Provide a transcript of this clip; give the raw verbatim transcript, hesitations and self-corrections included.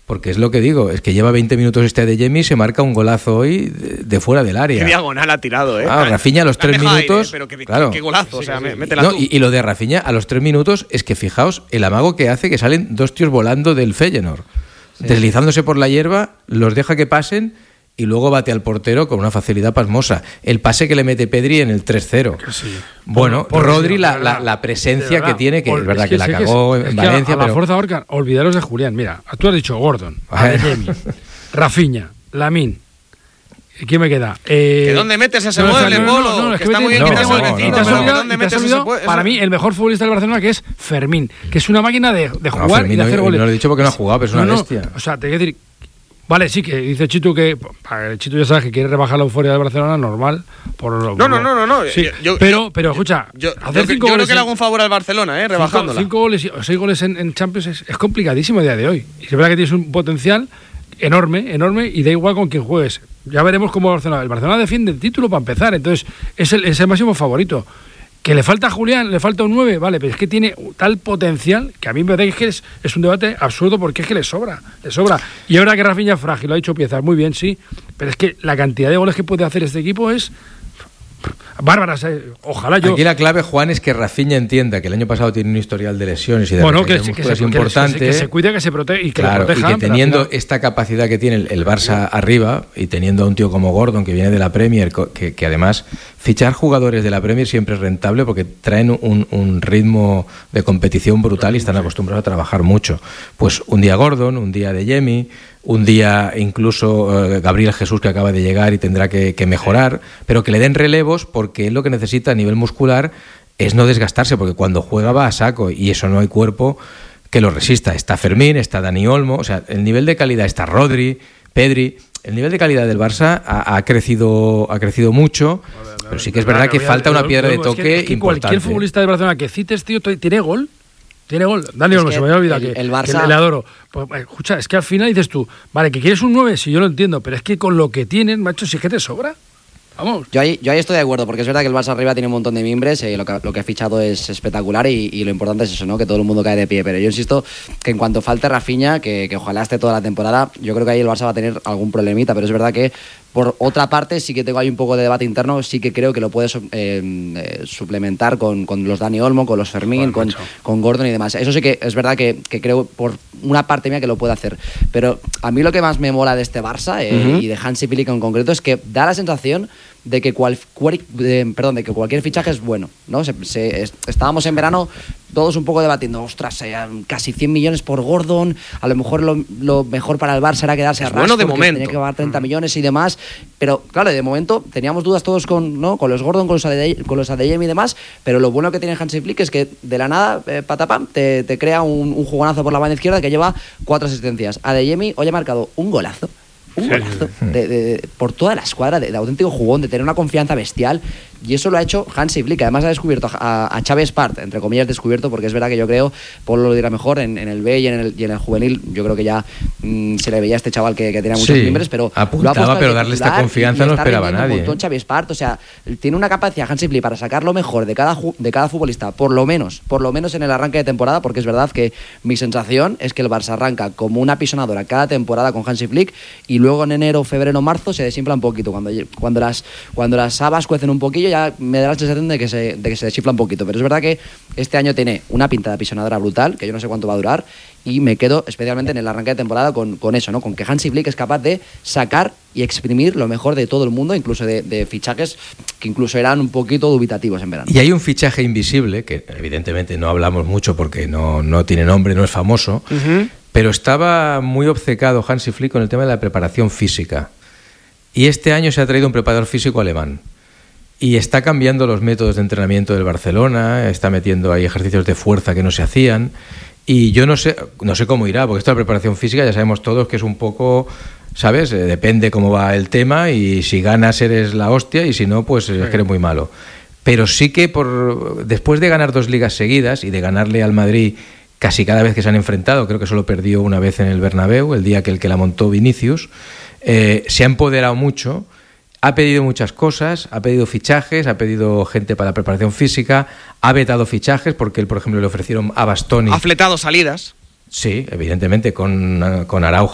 Porque es lo que digo, es que lleva veinte minutos este Adeyemi y se marca un golazo hoy de, de fuera del área. Qué diagonal ha tirado, ¿eh? Ah, Rafinha a los tres minutos... Aire, pero qué, claro. qué, qué golazo, sí, o sea, sí, sí. métela no, tú. Y, y lo de Rafinha a los tres minutos es que fijaos el amago que hace, que salen dos tíos volando del Feyenoord. Sí. Deslizándose por la hierba, los deja que pasen y luego bate al portero con una facilidad pasmosa. El pase que le mete Pedri en el tres cero. Sí. Bueno, por, por Rodri, Dios, la, la, la presencia que tiene, que Ol, es verdad es que, que la sí, cagó es, en es Valencia. A, a la pero... fuerza Orca, olvidaros de Julián. Mira, tú has dicho Gordon, Adeyemi, Rafinha, Lamine. ¿Quién me queda? Eh, ¿Que dónde metes ese no, mueble, no, Polo? no, no, no, es que que está muy bien no, que te no, vuelve no, vecino, no, pero no, no, ¿dónde y te has metes ese olvidado, puesto? para mí, el mejor futbolista del Barcelona, que es Fermín, que es una máquina de, de jugar no, Fermín, y de hacer no, goles. No lo he dicho porque no ha jugado, pero es una no, no, bestia. O sea, te quiero decir... Vale, sí, que dice Chitu que... Chitu ya sabes que quiere rebajar la euforia de Barcelona, normal. Por lo, no, no, no, no, no. Sí, yo, pero, pero escucha, yo, hacer yo, cinco yo goles creo que le hago en, un favor al Barcelona, ¿eh? Rebajándola. Cinco, cinco goles o seis goles en, en Champions es, es complicadísimo a día de hoy. Y es verdad que tienes un potencial enorme, enorme, y da igual con quién juegues. Ya veremos cómo Barcelona... El Barcelona defiende el título para empezar, entonces es el, es el máximo favorito. Que le falta a Julián, le falta un nueve, vale, pero es que tiene tal potencial que a mí me parece que es, es un debate absurdo porque es que le sobra, le sobra. Y ahora que Rafinha es frágil, lo ha dicho Piezas, muy bien, sí, pero es que la cantidad de goles que puede hacer este equipo es bárbara. Ojalá yo... Aquí la clave, Juan, es que Rafinha entienda que el año pasado tiene un historial de lesiones y de bueno, que, que, muscular se, importante. Que se, que se cuide, que se proteja y que claro, le proteja. y que teniendo final... esta capacidad que tiene el, el Barça arriba y teniendo a un tío como Gordon que viene de la Premier, que, que además fichar jugadores de la Premier siempre es rentable porque traen un, un ritmo de competición brutal y están acostumbrados a trabajar mucho. Pues un día Gordon, un día Adeyemi, un día incluso eh, Gabriel Jesús, que acaba de llegar y tendrá que, que mejorar, pero que le den relevos porque él lo que necesita a nivel muscular es no desgastarse, porque cuando juega va a saco y eso no hay cuerpo que lo resista. Está Fermín, está Dani Olmo, o sea, el nivel de calidad está Rodri, Pedri. El nivel de calidad del Barça ha, ha crecido ha crecido mucho, pero sí que es verdad que falta una piedra de toque es que, es que importante. Cualquier futbolista de Barcelona que cites, tío, tiene gol. Tiene gol. Dani Olmo, se me había olvidado el, que, el Barça... que le adoro. Pues, escucha, es que al final dices tú, vale, que quieres un nueve, sí, yo lo entiendo, pero es que con lo que tienen, macho, sí que te sobra. Vamos. Yo ahí, yo ahí estoy de acuerdo, porque es verdad que el Barça arriba tiene un montón de mimbres, eh, lo, que, lo que ha fichado es espectacular y, y lo importante es eso, ¿no? Que todo el mundo cae de pie. Pero yo insisto que en cuanto falte Rafinha, que, que ojalá esté toda la temporada, yo creo que ahí el Barça va a tener algún problemita, pero es verdad que por otra parte sí que tengo ahí un poco de debate interno, sí que creo que lo puedes eh, eh, suplementar con, con los Dani Olmo, con los Fermín, con, con Gordon y demás. Eso sí que es verdad que, que creo por una parte mía que lo puede hacer. Pero a mí lo que más me mola de este Barça eh, uh-huh. y de Hansi Flick en concreto es que da la sensación de que cual, cual, eh, perdón, de que cualquier fichaje es bueno, ¿no? Se, se, es, estábamos en verano todos un poco debatiendo, ostras, eh, casi cien millones por Gordon, a lo mejor lo, lo mejor para el Barça era quedarse es a Rashford, bueno de momento. Tenía que pagar treinta millones y demás, pero claro, de momento teníamos dudas todos con, ¿no? con los Gordon, con los Adeyemi, con los Adeyemi y demás, pero lo bueno que tiene Hansi Flick es que de la nada, eh, patapam, te, te crea un, un jugonazo por la banda izquierda que lleva cuatro asistencias. Adeyemi hoy ha marcado un golazo. Un golazo de, de, de, por toda la escuadra, de, de auténtico jugón, de tener una confianza bestial, y eso lo ha hecho Hansi Flick. Además ha descubierto a, a Xavi Espart, entre comillas descubierto, porque es verdad que yo creo, Polo lo dirá mejor, en, en el B y en el, y en el juvenil, yo creo que ya mmm, se le veía a este chaval que, que tenía muchos sí, miembros, pero apuntaba, pero darle esta confianza no esperaba a nadie. Un montón, Xavi Espart, o sea, tiene una capacidad Hansi Flick para sacar lo mejor de cada, de cada futbolista, por lo menos, por lo menos en el arranque de temporada, porque es verdad que mi sensación es que el Barça arranca como una pisonadora cada temporada con Hansi Flick y luego en enero, febrero, marzo se desinfla un poquito. Cuando, cuando, las, cuando las habas cuecen un poquillo ya me da la sensación de que, se, de que se desinfla un poquito. Pero es verdad que este año tiene una pinta de apisonadora brutal, que yo no sé cuánto va a durar, y me quedo especialmente en el arranque de temporada con, con eso, ¿no? Con que Hansi Flick es capaz de sacar y exprimir lo mejor de todo el mundo, incluso de, de fichajes que incluso eran un poquito dubitativos en verano. Y hay un fichaje invisible, que evidentemente no hablamos mucho porque no, no tiene nombre, no es famoso, uh-huh. pero estaba muy obcecado Hansi Flick con el tema de la preparación física. Y este año se ha traído un preparador físico alemán. Y está cambiando los métodos de entrenamiento del Barcelona, está metiendo ahí ejercicios de fuerza que no se hacían. Y yo no sé, no sé cómo irá, porque esto de la preparación física ya sabemos todos que es un poco, ¿sabes? Eh, depende cómo va el tema y si ganas eres la hostia y si no, pues es que eres muy malo. Pero sí que por después de ganar dos ligas seguidas y de ganarle al Madrid casi cada vez que se han enfrentado, creo que solo perdió una vez en el Bernabéu, el día que el que la montó Vinicius, eh, se ha empoderado mucho. Ha pedido muchas cosas, ha pedido fichajes, ha pedido gente para la preparación física, ha vetado fichajes porque él, por ejemplo, le ofrecieron a Bastoni. Ha fletado salidas. Sí, evidentemente, con, con Araujo